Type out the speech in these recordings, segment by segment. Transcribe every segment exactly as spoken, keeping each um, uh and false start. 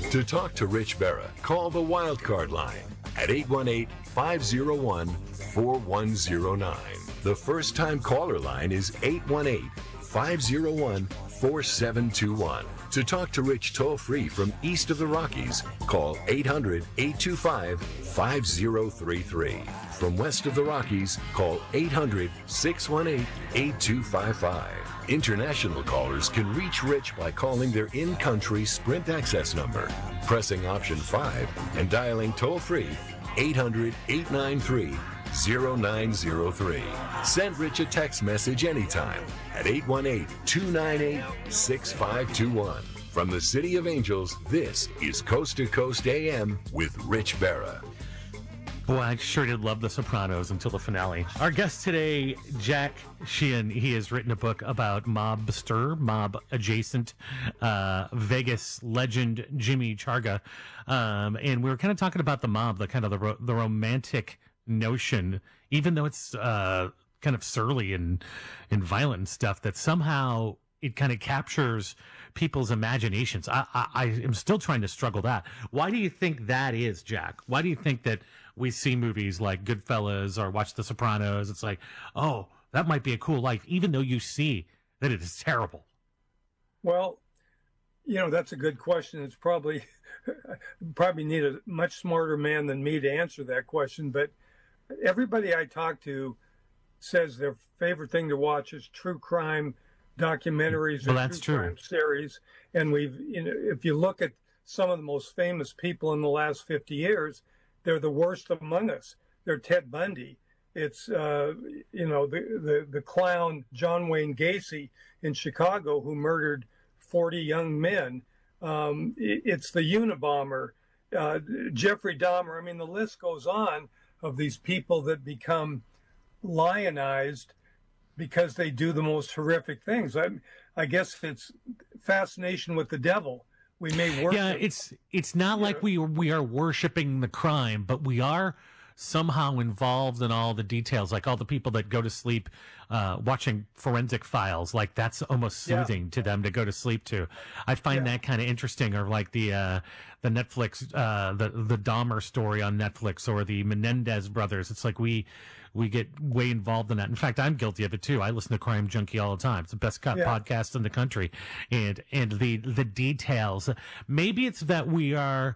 To talk to Rich Berra, call the Wildcard line at eight one eight, five oh one, four one oh nine. The first-time caller line is eight one eight, five oh one, four seven two one. To talk to Rich toll-free from east of the Rockies, call eight hundred, eight two five, five oh three three. From west of the Rockies, call eight hundred, six one eight, eight two five five. International callers can reach Rich by calling their in-country Sprint access number, pressing option five, and dialing toll-free eight hundred, eight nine three, oh nine oh three. Send Rich a text message anytime at eight one eight, two nine eight, six five two one. From the City of Angels, this is Coast to Coast A M with Rich Berra. Boy, I sure did love The Sopranos until the finale. Our guest today, Jack Sheehan, he has written a book about mobster, mob-adjacent uh, Vegas legend Jimmy Charga. Um, and we were kind of talking about the mob, the kind of the, ro- the romantic notion, even though it's uh, kind of surly and, and violent and stuff, that somehow it kind of captures people's imaginations. I, I, I am still trying to struggle that. Why do you think that is, Jack? Why do you think that we see movies like Goodfellas or watch The Sopranos? It's like, oh, that might be a cool life, even though you see that it is terrible. Well, you know, that's a good question. It's probably, probably need a much smarter man than me to answer that question. But everybody I talk to says their favorite thing to watch is true crime documentaries well, or that's true true. crime series. And we've, you know, if you look at some of the most famous people in the last fifty years, they're the worst among us. They're Ted Bundy. It's, uh, you know, the, the, the clown John Wayne Gacy in Chicago who murdered forty young men. Um, it, it's the Unabomber, uh, Jeffrey Dahmer. I mean, the list goes on of these people that become lionized because they do the most horrific things. I, I guess it's fascination with the devil. We may worship. Yeah, it's it's not Yeah. like we we are worshiping the crime, but we are somehow involved in all the details, like all the people that go to sleep uh, watching Forensic Files. Like that's almost Yeah. soothing to them to go to sleep to. I find Yeah. that kind of interesting, or like the uh, the Netflix uh, the the Dahmer story on Netflix, or the Menendez brothers. It's like we we get way involved in that. In fact, I'm guilty of it too. I listen to Crime Junkie all the time. It's the best cut Yeah. podcast in the country, and and the the details. Maybe it's that we are.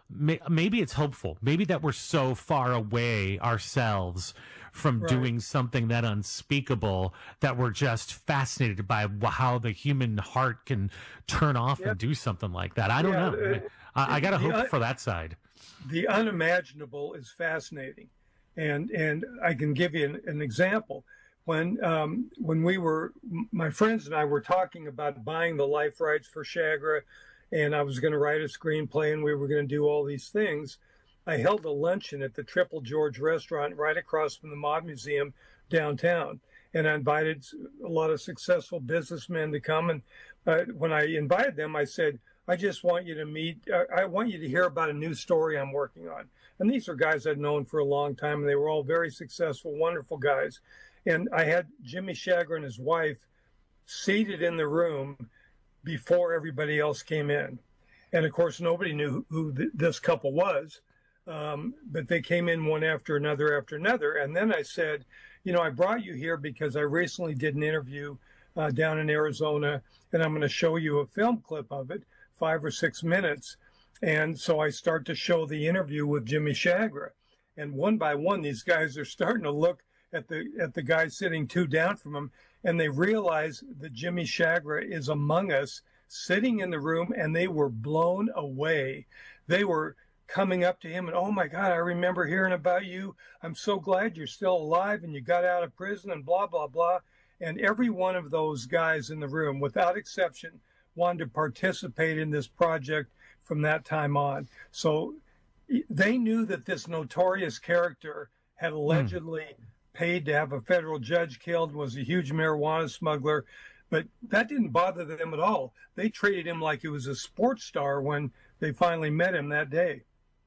Maybe it's hopeful. Maybe that we're so far away ourselves from Right. doing something that unspeakable that we're just fascinated by wh- how the human heart can turn off Yep. and do something like that. I don't Yeah, know. uh, I, I got to the hope un- for that side. The unimaginable is fascinating. And and I can give you an, an example. When um, when we were, my friends and I were talking about buying the life rights for Chagra, and I was going to write a screenplay and we were going to do all these things, I held a luncheon at the Triple George restaurant right across from the Mob Museum downtown. And I invited a lot of successful businessmen to come. And uh, when I invited them, I said, I just want you to meet, uh, I want you to hear about a new story I'm working on. And these are guys I'd known for a long time, and they were all very successful, wonderful guys. And I had Jimmy Chagra and his wife seated in the room before everybody else came in. And of course, nobody knew who th- this couple was. Um, but they came in one after another after another. And then I said, you know, I brought you here because I recently did an interview uh, down in Arizona, and I'm going to show you a film clip of it, five or six minutes. And so I start to show the interview with Jimmy Chagra. And one by one, these guys are starting to look at the at the guy sitting two down from him, and they realize that Jimmy Chagra is among us, sitting in the room, and they were blown away. They were coming up to him and, oh my God, I remember hearing about you. I'm so glad you're still alive and you got out of prison and blah, blah, blah. And every one of those guys in the room, without exception, wanted to participate in this project from that time on. So they knew that this notorious character had allegedly mm. paid to have a federal judge killed, was a huge marijuana smuggler, but that didn't bother them at all. They treated him like he was a sports star when they finally met him that day.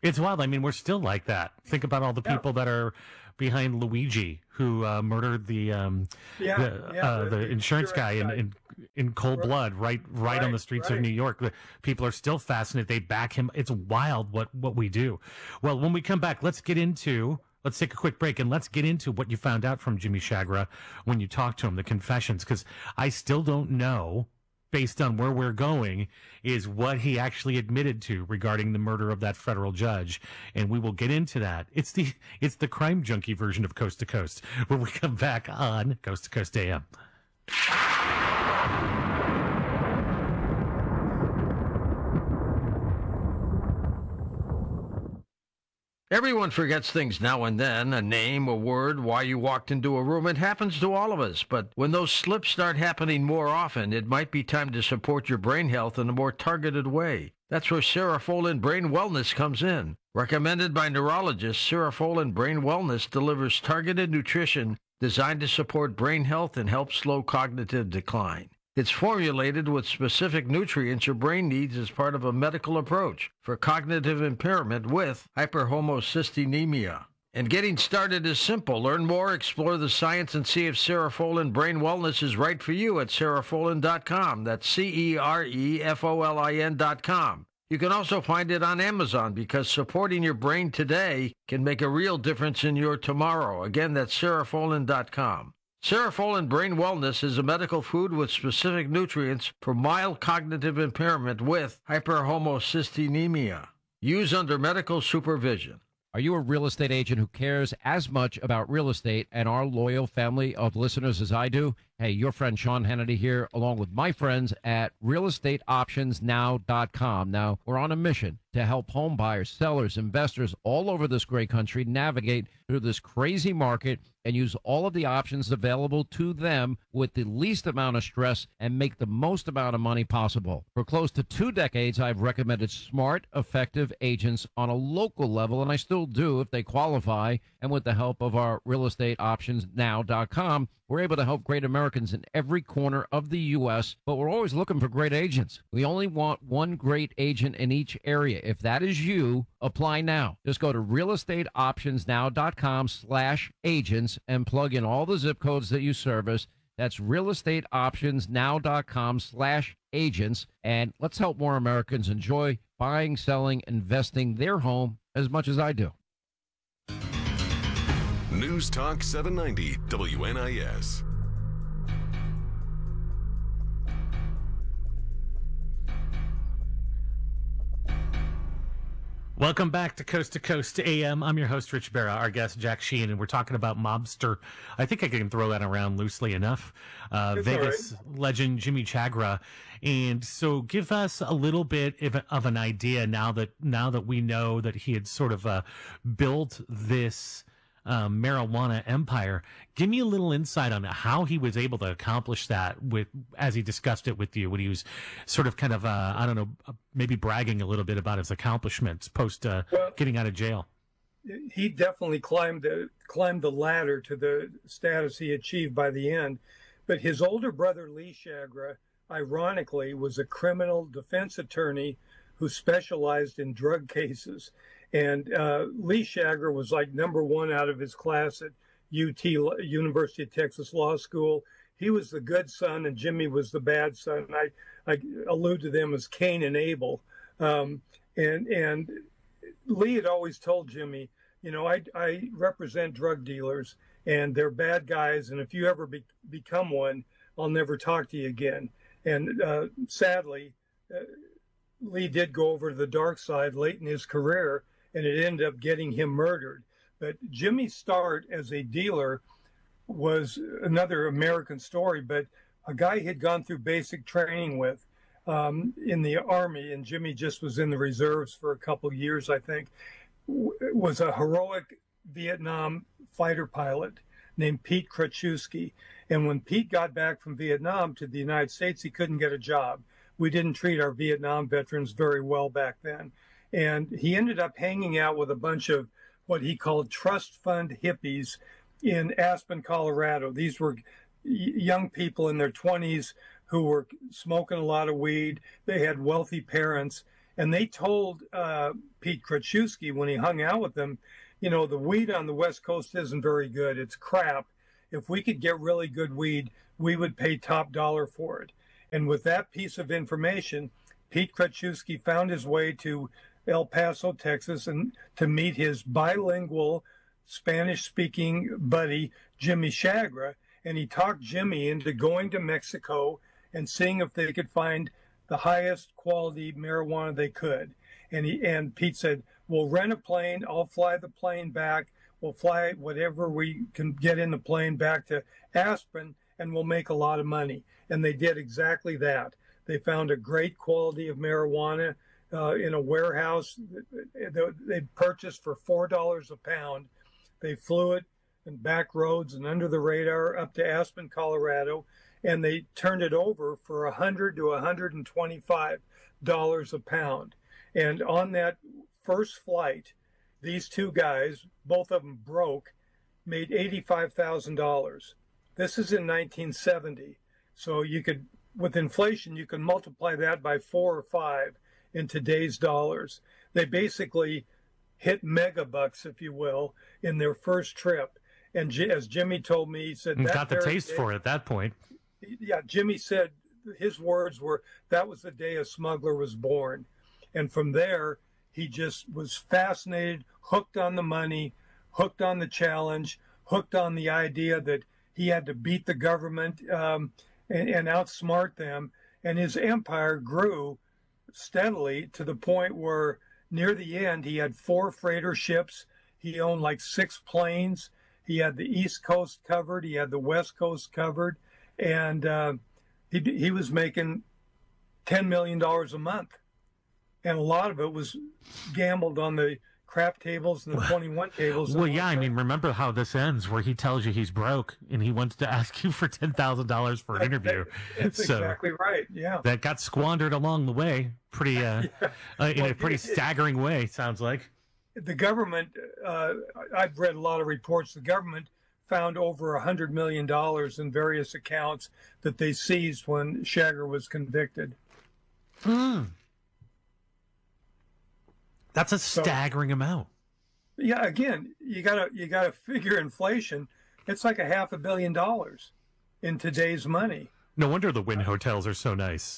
It's wild. I mean, we're still like that. Think about all the Yeah. people that are behind Luigi, who uh, murdered the um, Yeah, the, yeah, uh, the- the the insurance guy in, guy. in in cold Right. blood, right, right on Right, the streets of right. New York. The people are still fascinated. They back him. It's wild what what we do. Well, when we come back, let's get into. Let's take a quick break and let's get into what you found out from Jimmy Chagra when you talked to him, the confessions, because I still don't know, based on where we're going, is what he actually admitted to regarding the murder of that federal judge, and we will get into that. It's the it's the crime junkie version of Coast to Coast when we come back on Coast to Coast A M. Everyone forgets things now and then, a name, a word, why you walked into a room. It happens to all of us. But when those slips start happening more often, it might be time to support your brain health in a more targeted way. That's where Serofolin Brain Wellness comes in. Recommended by neurologists, Serofolin Brain Wellness delivers targeted nutrition designed to support brain health and help slow cognitive decline. It's formulated with specific nutrients your brain needs as part of a medical approach for cognitive impairment with hyperhomocystinemia. And getting started is simple. Learn more, explore the science, and see if Serofolin Brain Wellness is right for you at serofolin dot com. That's C E R E F O L I N dot com. You can also find it on Amazon because supporting your brain today can make a real difference in your tomorrow. Again, that's serofolin dot com. Serofolin Brain Wellness is a medical food with specific nutrients for mild cognitive impairment with hyperhomocystinemia. Use under medical supervision. Are you a real estate agent who cares as much about real estate and our loyal family of listeners as I do? Hey, your friend Sean Hannity here, along with my friends at real estate options now dot com. Now, we're on a mission to help home buyers, sellers, investors all over this great country navigate through this crazy market and use all of the options available to them with the least amount of stress and make the most amount of money possible. For close to two decades, I've recommended smart, effective agents on a local level, and I still do if they qualify. And with the help of our real estate options now dot com, we're able to help great Americans in every corner of the U S, but we're always looking for great agents. We only want one great agent in each area. If that is you, apply now. Just go to real estate options now dot com slash agents and plug in all the zip codes that you service. That's real estate options now dot com slash agents. And let's help more Americans enjoy buying, selling, investing their home as much as I do. News Talk seven ninety W N I S. Welcome back to Coast to Coast A M. I'm your host, Rich Barra, our guest, Jack Sheehan, and we're talking about mobster. I think I can throw that around loosely enough. Uh, It's Vegas legend Jimmy Chagra. And so give us a little bit of, of an idea now that now that we know that he had sort of uh, built this um, marijuana empire. Give me a little insight on how he was able to accomplish that with, as he discussed it with you, when he was sort of kind of, uh, I don't know, maybe bragging a little bit about his accomplishments post uh, Well, getting out of jail. he definitely climbed the climbed the ladder to the status he achieved by the end. But his older brother Lee Chagra, ironically, was a criminal defense attorney who specialized in drug cases. And uh, Lee Chagra was like number one out of his class at U T, University of Texas Law School. He was the good son, and Jimmy was the bad son. I, I allude to them as Cain and Abel. Um, and and Lee had always told Jimmy, you know, I, I represent drug dealers, and they're bad guys, and if you ever be, become one, I'll never talk to you again. And uh, sadly, uh, Lee did go over to the dark side late in his career, and it ended up getting him murdered. But Jimmy's start as a dealer was another American story, but a guy he'd gone through basic training with um, in the Army, and Jimmy just was in the reserves for a couple of years, I think, w- was a heroic Vietnam fighter pilot named Pete Krachewski. And when Pete got back from Vietnam to the United States, he couldn't get a job. We didn't treat our Vietnam veterans very well back then. And he ended up hanging out with a bunch of what he called trust fund hippies in Aspen, Colorado. These were y- young people in their twenties who were smoking a lot of weed. They had wealthy parents. And they told uh, Pete Kraczewski when he hung out with them, you know, the weed on the West Coast isn't very good. It's crap. If we could get really good weed, we would pay top dollar for it. And with that piece of information, Pete Kraczewski found his way to El Paso, Texas, and to meet his bilingual Spanish-speaking buddy, Jimmy Chagra. And he talked Jimmy into going to Mexico and seeing if they could find the highest quality marijuana they could. And he and Pete said, we'll rent a plane. I'll fly the plane back. We'll fly whatever we can get in the plane back to Aspen, and we'll make a lot of money. And they did exactly that. They found a great quality of marijuana uh, in a warehouse. They purchased for four dollars a pound. They flew it in back roads and under the radar up to Aspen, Colorado, and they turned it over for one hundred to one hundred twenty-five dollars a pound. And on that first flight, these two guys, both of them broke, made eighty-five thousand dollars. This is in nineteen seventy. So you could, with inflation, you can multiply that by four or five in today's dollars. They basically hit megabucks, if you will, in their first trip. And J- as Jimmy told me, he said, And that got the very taste day- for it at that point. Yeah, Jimmy said his words were, that was the day a smuggler was born. And from there, he just was fascinated, hooked on the money, hooked on the challenge, hooked on the idea that he had to beat the government um, and, and outsmart them. And his empire grew steadily to the point where near the end, he had four freighter ships. He owned like six planes. He had the East Coast covered. He had the West Coast covered. And uh, he, he was making ten million dollars a month. And a lot of it was gambled on the crap tables and the twenty-one tables. Well, yeah, I mean, remember how this ends, where he tells you he's broke and he wants to ask you for ten thousand dollars for an interview. That's so exactly right. Yeah. that got squandered along the way, pretty uh, Yeah. uh, in Well, a pretty it- it- staggering way. Sounds like. The government, uh, I've read a lot of reports, the government found over one hundred million dollars in various accounts that they seized when Chagra was convicted. Mm. That's a staggering amount. Yeah, again, you gotta you gotta figure inflation. It's like a half a billion dollars in today's money. No wonder the Wynn hotels are so nice.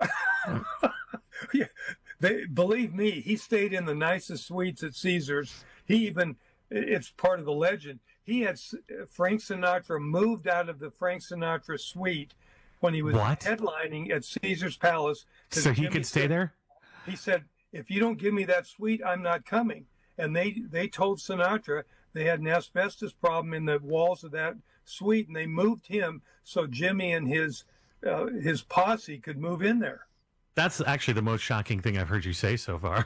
Yeah, they believe me. He stayed in the nicest suites at Caesars. He even, it's part of the legend. He had S- Frank Sinatra moved out of the Frank Sinatra suite when he was What? headlining at Caesar's Palace. 'Cause So he Jimmy could stay said- there? He said, "If you don't give me that suite, I'm not coming." And they they told Sinatra they had an asbestos problem in the walls of that suite, and they moved him so Jimmy and his uh, his posse could move in there. That's actually the most shocking thing I've heard you say so far.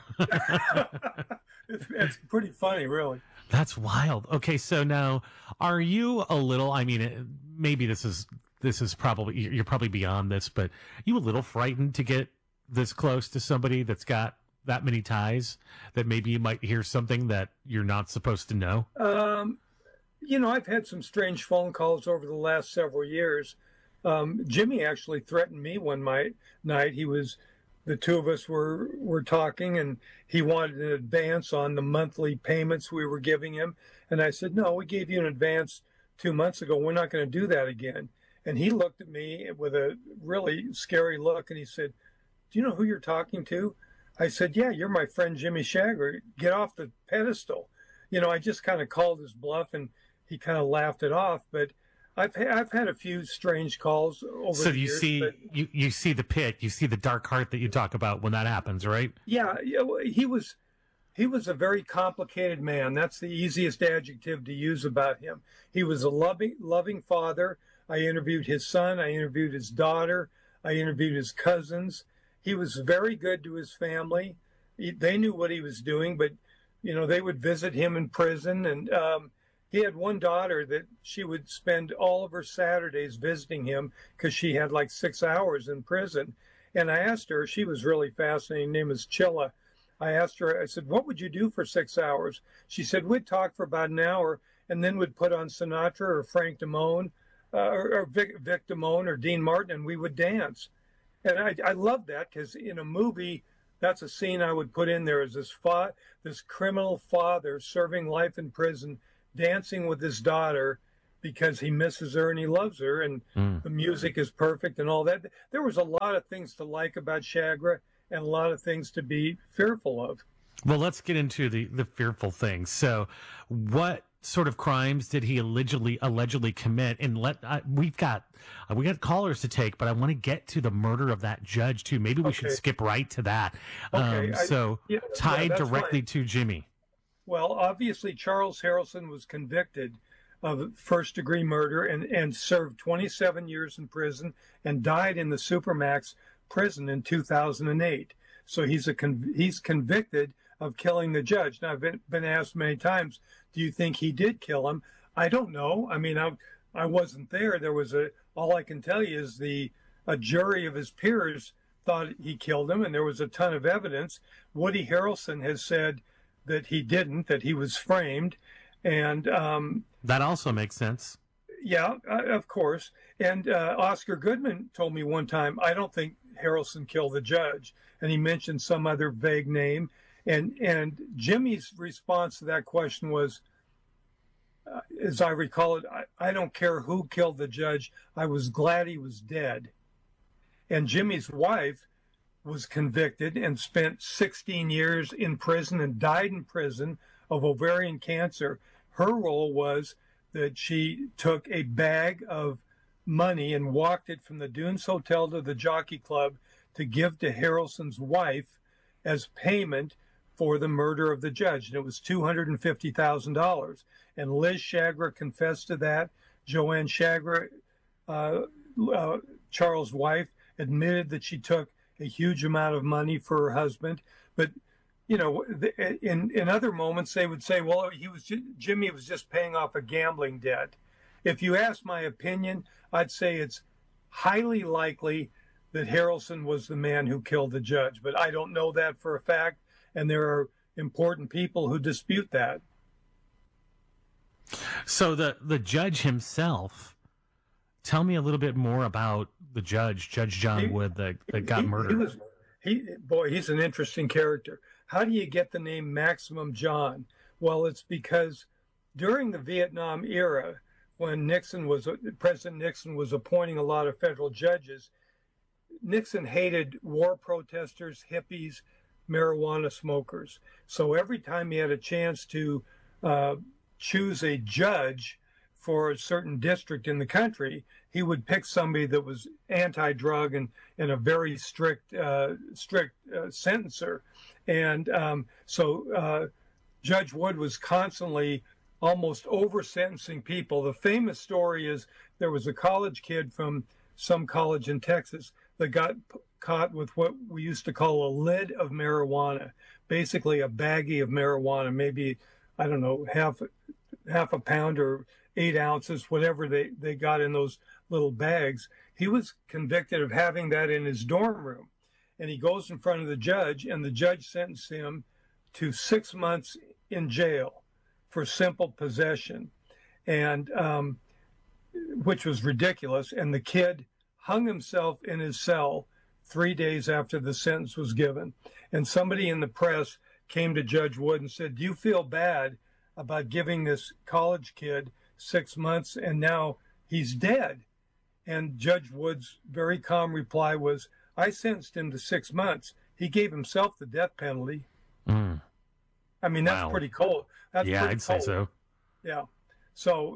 It's, it's pretty funny, really. That's wild. Okay, so now are you a little, I mean, it- maybe this is this is probably you're probably beyond this, but you a little frightened to get this close to somebody that's got that many ties, that maybe you might hear something that you're not supposed to know? Um, you know, I've had some strange phone calls over the last several years. Um, Jimmy actually threatened me one night. Night he was, the two of us were were talking, and he wanted an advance on the monthly payments we were giving him. And I said, "No, we gave you an advance two months ago. We're not going to do that again." And he looked at me with a really scary look, and he said, "Do you know who you're talking to?" I said, "Yeah, you're my friend Jimmy Chagra. Get off the pedestal." You know, I just kind of called his bluff, and he kind of laughed it off. But I've ha- I've had a few strange calls over So the you years. see but you, you see the pit, you see the dark heart that you talk about when that happens, right? yeah, yeah, well, he was he was a very complicated man. That's the easiest adjective to use about him. He was a loving loving father. I interviewed his son. I interviewed his daughter. I interviewed his cousins. He was very good to his family. He, they knew what he was doing, but you know, they would visit him in prison. And um, he had one daughter that she would spend all of her Saturdays visiting him because she had like six hours in prison. And I asked her, she was really fascinating. Her name is Chilla. I asked her, I said, "What would you do for six hours?" She said, "We'd talk for about an hour and then we'd put on Sinatra or Frank Damone uh, or, or Vic, Vic Damone or Dean Martin, and we would dance." And I, I love that because in a movie, that's a scene I would put in there. Is this fa- this criminal father serving life in prison, dancing with his daughter because he misses her and he loves her, and mm. the music is perfect and all that. There was a lot of things to like about Chagra and a lot of things to be fearful of. Well, let's get into the, the fearful things. So what sort of crimes did he allegedly allegedly commit? And let uh, we've got uh, we got callers to take, but I want to get to the murder of that judge too. Maybe we okay. should skip right to that. Okay. Um, so I, yeah, tied yeah, directly fine. to Jimmy. Well, obviously Charles Harrelson was convicted of first degree murder and, and served twenty-seven years in prison and died in the Supermax prison in two thousand eight. So he's a con- he's convicted of killing the judge. Now, I've been, been asked many times, do you think he did kill him? I don't know. I mean, I, I wasn't there. There was a, all I can tell you is the, a jury of his peers thought he killed him, and there was a ton of evidence. Woody Harrelson has said that he didn't, that he was framed. And um, that also makes sense. Yeah, uh, of course. And uh, Oscar Goodman told me one time, I don't think Harrelson killed the judge. And he mentioned some other vague name. And and Jimmy's response to that question was, uh, as I recall it, I, I don't care who killed the judge. I was glad he was dead. And Jimmy's wife was convicted and spent sixteen years in prison and died in prison of ovarian cancer. Her role was that she took a bag of money and walked it from the Dunes Hotel to the Jockey Club to give to Harrelson's wife as payment for the murder of the judge. And it was two hundred fifty thousand dollars. And Liz Chagra confessed to that. Joanne Chagra, uh, uh, Charles' wife, admitted that she took a huge amount of money for her husband. But, you know, in, in other moments, they would say, well, he was Jimmy was just paying off a gambling debt. If you ask my opinion, I'd say it's highly likely that Harrelson was the man who killed the judge. But I don't know that for a fact. And there are important people who dispute that. So the, the judge himself, tell me a little bit more about the judge, Judge John he, Wood, that, that got he, murdered. He was, he, boy, he's an interesting character. How do you get the name Maximum John? Well, it's because during the Vietnam era, when Nixon was, President Nixon was appointing a lot of federal judges, Nixon hated war protesters, hippies, marijuana smokers. So every time he had a chance to uh, choose a judge for a certain district in the country, he would pick somebody that was anti-drug and, and a very strict uh, strict uh, sentencer. And um, so uh, Judge Wood was constantly almost over-sentencing people. The famous story is there was a college kid from some college in Texas that got caught with what we used to call a lid of marijuana, basically a baggie of marijuana, maybe, I don't know, half half a pound or eight ounces, whatever they, they got in those little bags. He was convicted of having that in his dorm room. And he goes in front of the judge, and the judge sentenced him to six months in jail for simple possession, and um, which was ridiculous. And the kid hung himself in his cell three days after the sentence was given. And somebody in the press came to Judge Wood and said, do you feel bad about giving this college kid six months and now he's dead? And Judge Wood's very calm reply was, I sentenced him to six months. He gave himself the death penalty. Mm. I mean, that's wow. pretty cold. That's yeah, pretty I'd cold. say so. Yeah. So,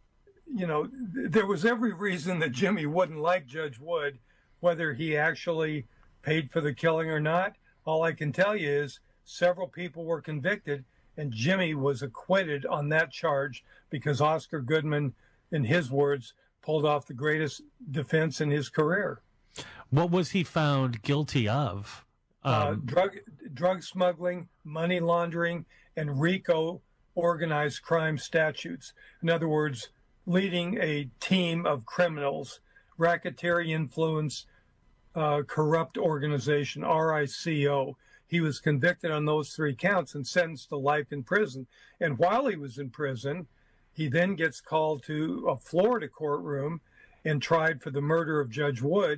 you know, th- there was every reason that Jimmy wouldn't like Judge Wood, whether he actually paid for the killing or not. All I can tell you is several people were convicted, and Jimmy was acquitted on that charge because Oscar Goodman, in his words, pulled off the greatest defense in his career. What was he found guilty of? Um, uh, drug drug smuggling, money laundering, and RICO, organized crime statutes. In other words, leading a team of criminals, racketeering influence, uh, corrupt organization, R I C O. He was convicted on those three counts and sentenced to life in prison. And while he was in prison, he then gets called to a Florida courtroom and tried for the murder of Judge Wood.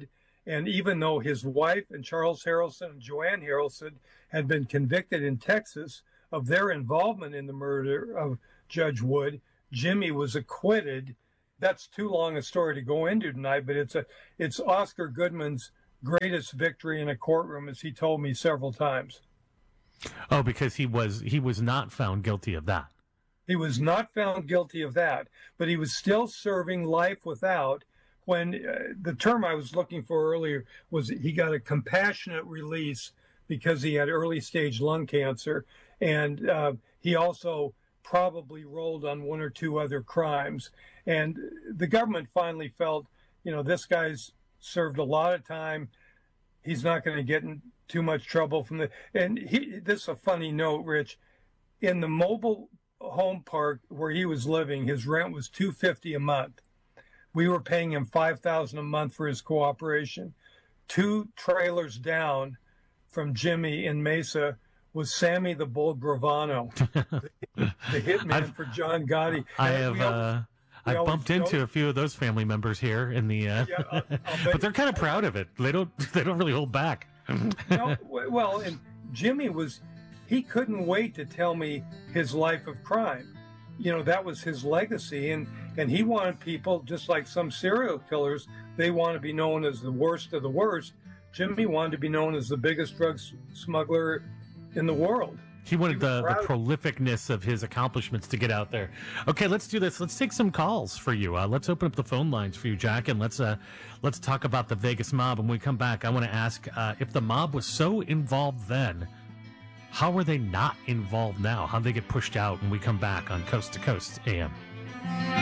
And even though his wife and Charles Harrelson and Joanne Harrelson had been convicted in Texas of their involvement in the murder of Judge Wood, Jimmy was acquitted. That's too long a story to go into tonight, but it's a it's Oscar Goodman's greatest victory in a courtroom, as he told me several times. Oh, because he was he was not found guilty of that. He was not found guilty of that, but he was still serving life without. When uh, the term I was looking for earlier was he got a compassionate release because he had early stage lung cancer, and uh, he also probably rolled on one or two other crimes. And the government finally felt, you know, this guy's served a lot of time. He's not going to get in too much trouble from the. And he, this is a funny note, Rich. In the mobile home park where he was living, his rent was two hundred fifty dollars a month. We were paying him five thousand dollars a month for his cooperation. Two trailers down from Jimmy in Mesa was Sammy the Bull Gravano, the, the hitman I've, for John Gotti. I And have we always- uh, we I've always bumped into joke- a few of those family members here in the, uh, Yeah, I'll- I'll bet- but they're kind of proud of it. They don't they don't really hold back. No, well, and Jimmy was, he couldn't wait to tell me his life of crime. You know, that was his legacy. And, and he wanted people, just like some serial killers, they want to be known as the worst of the worst. Jimmy wanted to be known as the biggest drug s- smuggler in the world. He wanted He was the, the proud. prolificness of his accomplishments to get out there. Okay, let's do this. Let's take some calls for you. Uh, let's open up the phone lines for you, Jack, and let's uh, let's talk about the Vegas mob. And when we come back, I want to ask uh, if the mob was so involved then, how are they not involved now? How would they get pushed out when we come back on Coast to Coast A M?